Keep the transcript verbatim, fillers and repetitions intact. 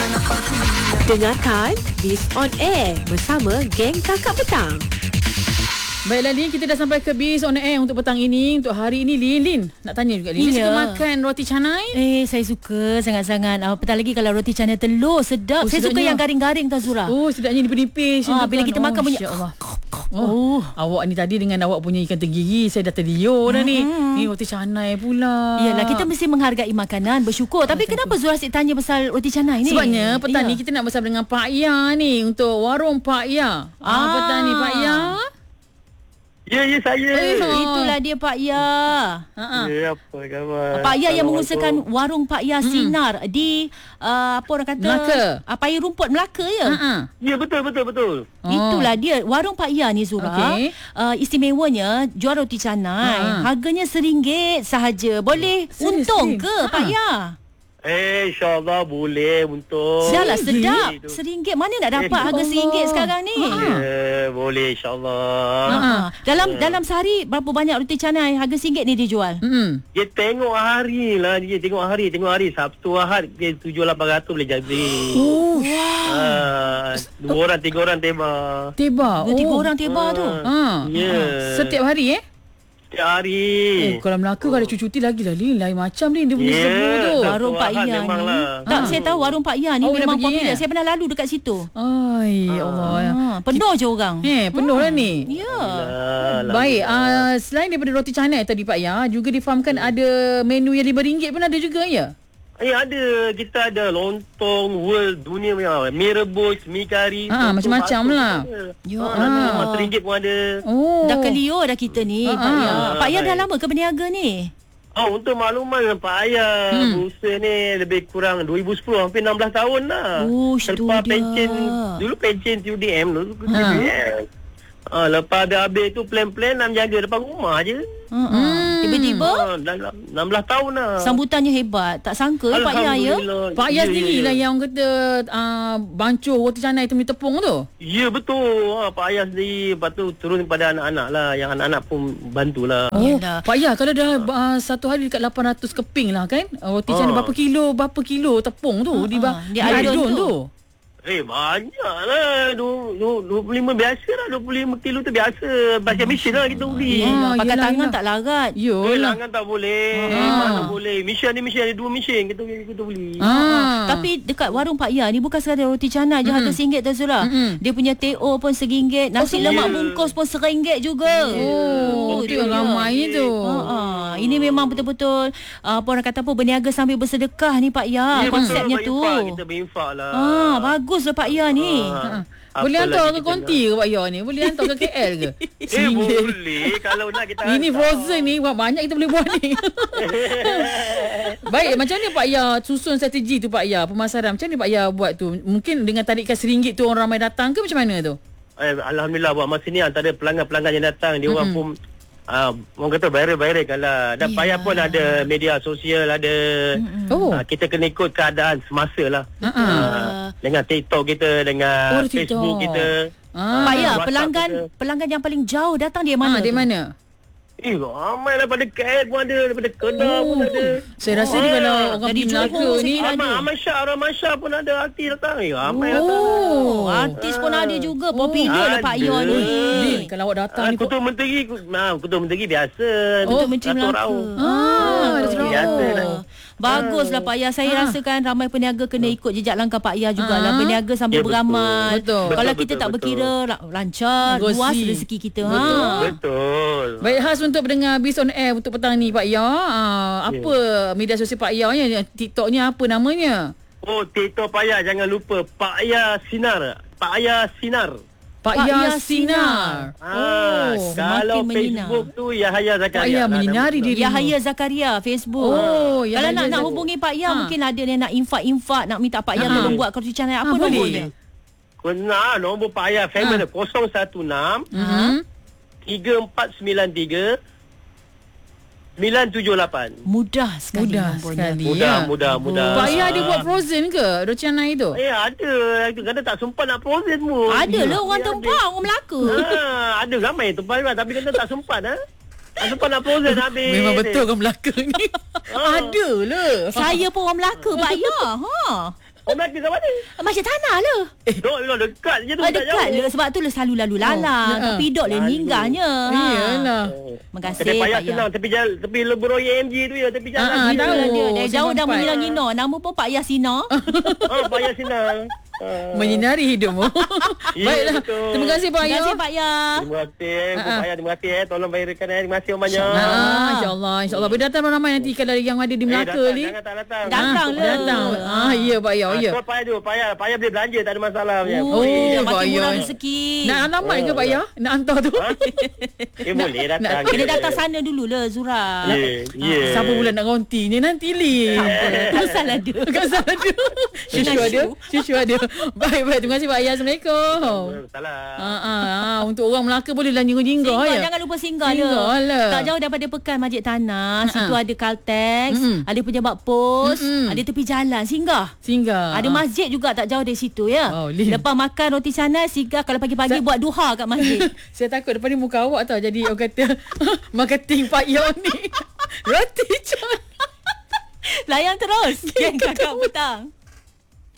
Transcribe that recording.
Dengarkan Biz On Air bersama geng Kakak Petang. Baiklah Lin, kita dah sampai ke Biz On Air untuk petang ini. Untuk hari ini Lin, Lin nak tanya juga Lin, Ya. suka makan roti canai? Eh, saya suka sangat-sangat. Apatah lagi kalau roti canai telur, sedap. Oh, saya suka sedapnya. yang garing-garing tau Zura. Oh, sedapnya nipis-nipis. Ah, bila kita makan bunyi, Masya Allah. Oh. Oh, awak ni tadi dengan awak punya ikan tenggiri, saya dah terliur dah ni. Ni roti canai pula. Yalah, kita mesti menghargai makanan, bersyukur. Tapi kenapa Zura asyik tanya pasal roti canai ni? Sebabnya petang Ya. ni kita nak bersama dengan Pak Ya ni untuk warung Pak Ya. Ah, Ah. petang ni Pak Ya. Ya, ya saya. Eh, Itulah dia Pak Ya. Ha. Ya, apa khabar? Pak Ya yang menguruskan warung Pak Ya Sinar di uh, apa orang kata Melaka. uh, Paya Rumput Melaka ya. Ha. Ya, betul, betul, betul. Oh. Itulah dia warung Pak Ya ni Zura. Okey. Uh, istimewanya jual roti canai. Ha. Harganya seringgit sahaja. Boleh Serius, untung Lin? ke Ha. Pak Ya? Eh, insyaAllah boleh untuk. Dah lah sedap. Itu. Seringgit. Mana nak dapat Eh, harga Allah. seringgit sekarang ni? Ya, boleh insyaAllah. Ha. Dalam dalam sehari berapa banyak roti canai harga seringgit ni dijual? Hmm. Dia tengok hari lah. Dia tengok hari. Tengok hari. Sabtu, Ahad. Dia tujuh lapan ratus boleh jadi. Oh, Ah, dua orang, tiga orang tema. tiba. Dua tiga Oh. orang tiba tu. Ha. Ya. Setiap hari eh? Setiap hari. Oh, kalau Melaka kalau cuti lagi lah Lin. Lain macam Lin. Dia punya Ya, sebu tu. tak- Warung Pak Ahad Ya ni. memanglah. Tak, Ha. saya tahu warung Pak Ya ni Oh, dah memang pergi, popular. eh? Saya pernah lalu dekat situ. Ai, ya Allah. Ha, penuh je orang. Eh, penuh lah ni. Ya. Alhamdulillah. Baik, uh, selain daripada roti canai tadi Pak Ya, juga difahamkan ada menu yang lima ringgit pun ada juga ya? Eh, ada. Kita ada lontong, world, dunia punya. Mi rebus, mi kari. Ah, soto macam-macam bakso lah. pun ada. Ya Ah, Allah. ada. Mas ringgit pun ada. Oh. Dah kelio dah kita ni, Ha, Pak ha. Ya. Pak Ya dah Baik. lama ke berniaga ni? Oh, untuk makluman Pak Ayah, Hmm. berusaha ni lebih kurang dua ribu sepuluh, hampir enam belas tahun lah. Oh, itu Selepas dia. pencen, dulu pencen T U D M dulu. Ha. T U D M. Ah, lepas dah habis tu plan-plan nak jaga depan rumah je. Ha. Hmm. Tiba-tiba Ah, dah enam belas tahun lah. sambutannya hebat. Tak sangka eh, Pak Ya ya. Alhamdulillah. Pak Ya Ya, sendiri ya, lah ya. yang kata uh, bancuh roti canai tu punya tepung tu. Ya, betul. Ha, Pak Ayah sendiri, lepas tu turun pada anak-anak lah. Yang anak-anak pun bantulah. Oh, Yalah. Pak Ya kalau dah uh, satu hari dekat lapan ratus keping lah kan. Uh, roti canai Ah. berapa kilo, berapa kilo tepung tu Ah, di, ba- ah. Di di adon adon tu. tu. Eh, banyak lah. dua puluh lima biasa lah. dua puluh lima kilo tu biasa. Baca mesin lah kita beli. Ah, Pakai yelah, tangan yelah. tak larat. Yolah. Tangan tak boleh. Ah. Mana boleh. Mesin ni mesin ada dua mesin. Kita kita beli. Ah. Tapi dekat warung Pak Ya ni bukan sekadar roti canai je harga seringgit tu Zura. Mm-mm. Dia punya T O pun seringgit, nasi Oh, lemak ya. bungkus pun seringgit juga. Oh, tu yang ramai tu. Ha, ha. Ini memang betul-betul uh, apa orang kata apa berniaga sambil bersedekah ni Pak Ya, Ya, konsepnya tu. betul, berinfak. Kita berinfak lah. Ah, baguslah Pak Ya ni. Ah. Boleh Apa hantar lagi ke kita konti ke Pak Ya ni? Boleh hantar ke K L ke? nak- Eh, boleh. Kalau nak kita Ini hantar. frozen ni banyak kita boleh buat ni. Baik, macam mana Pak Ya susun strategi tu Pak Ya? Pemasaran macam mana Pak Ya buat tu? Mungkin dengan tarikan seringgit tu orang ramai datang ke macam mana tu? Eh, Alhamdulillah buat masa ni antara pelanggan-pelanggan yang datang dia orang pun ah, orang kata viral-viral kan lah. Dan Ya. payah pun ada media sosial ada. Oh. Ah, kita kena ikut keadaan semasa lah. Ha-ha. Ah, dengan TikTok kita, dengan Oh, Facebook TikTok. kita. Ah. Pak Ya, WhatsApp pelanggan kita. pelanggan yang paling jauh datang dia Mana? mana? Ah, di tu? mana? Eh, ramai daripada K L pun ada, daripada Kedah Oh. pun ada. Saya rasa ni kalau orang Dari pergi Johor Melaka pun ni. sikit ada. Ahmad, Ahmad Syah, Rahman Syah pun ada artis datang. Eh, ramai datang. Oh, artis pun ada juga. Popular lah Pak Ya ada. ni. Din, kalau awak datang Ah, ni Ketua Menteri, ah, Ketua Menteri biasa. Untuk Menteri Dato' Melaka. Rao. Ah, Dato' Rao. biasa lah. Baguslah Pak Ya. Saya Ah. rasakan ramai peniaga kena ikut jejak langkah Pak Ya jugalah. Ah. Berniaga sambil Ya, betul. beramal. Betul. Kalau Betul, kita betul, tak betul. berkira la- lancar, Negosi. luas rezeki kita. Ha. Betul. Baik, khas untuk pendengar Biz on Air untuk petang ni Pak Ya. Ah, apa media sosial Pak Ya ni? TikTok ni apa namanya? Oh, TikTok Pak Ya, jangan lupa Pak Ya Sinar. Pak Ya Sinar. Pak, Pak Ya Ya Sinar. Ah, Oh, kalau semakin menyinar. Facebook tu Yahaya Pak Zakaria. Ya lah menyinari nama tu. diri. Yahaya Zakaria Facebook. Oh, Kalau Yahaya nak nak Zak- hubungi Pak Ya, Ha. mungkin ada yang nak infak-infak, nak minta Pak Ya Ha. tolong buat roti canai. Apa Ha, boleh. nombornya? Kena nombor Pak Ya family kosong satu enam Mhm. tiga empat sembilan tiga sembilan tujuh lapan. Mudah sekali Mudah nombornya. sekali. Mudah, ya. mudah, mudah. Pak Ya ada buat frozen ke roti canai tu? Eh, ada. Itu kadang tak sempat nak proses pun. Ada lah orang Ya, tempah, orang Melaka. Ah, ada ramai tu Pak, tapi kadang tak sempat ha. Tak sempat nak proses habis. Memang betul orang Melaka ni. Ah. Ada lah. Saya pun orang Melaka Pak Ya. Ha. Orang Melaka kat mana? Masjid Tanah lah. Dok, dok dekat je tu. Oh, tak dekat jauh. le sebab tu le selalu lalu lalang. Oh, ya. Tapi dok le Lalu. ninggahnya. Iyalah. Terima kasih Kedai payah Pak Ya. senang. Tepi jalan, tepi Leburoy M G tu ya. Tepi jalan. Ah, ah, gila. tahu. Itulah dia. Dari Saya jauh dah sampai. menyilang Gino. Nama pun Pak Ya Sina. Ah, payah senang. Ah. Menyinari hidupmu. Ya, Baiklah. betul. Terima kasih Pak Terima Ya. kasih Pak Ya. Terima kasih. Ah, ah. Pak Payah, terima kasih. Eh. Tolong bayarkan. Eh. Terima kasih banyak. Ah, InsyaAllah. InsyaAllah. Boleh datang ramai nanti kalau yang ada di Melaka eh, ni. datang, jangan tak datang. Datang Ah, le. Datang. Ah, ya Pak Ya. Ah, Ya. so, payah tu. Payah. Payah boleh belanja. Tak ada masalah. punya. Oh, Oh, dah Pak makin Ya. murah rezeki. Nak alamat ke Pak Ya? Nak hantar tu? Ha? Eh, boleh datang. Kena datang sana dulu le Zura. Ya, ya. Siapa pula nak ronti ni nanti li. Tak apa. Tak salah dia. Bukan salah dia. Syushu ada. Syushu ada. Baik, baik. Terima kasih Pak Ya. Assalamualaikum. Salah. Ah, ah, ah. Untuk orang Melaka boleh lah jingga-jingga Singgah, ya. jangan lupa singgah, Singgah le. lah. Tak jauh daripada Pekan Masjid Tanah. Ha-ha. Situ ada Caltex, Mm-mm. ada pejabat pos, Mm-mm. ada tepi jalan. Singgah. Singgah. Ada masjid juga tak jauh dari situ ya. Oh, Lin. Lepas makan roti canai, singgah kalau pagi-pagi Sa- buat duha kat masjid. Saya takut depan ni muka awak tau. Jadi orang kata marketing Pak Yo ni. Roti canai. Layan terus. Geng Kakak Petang.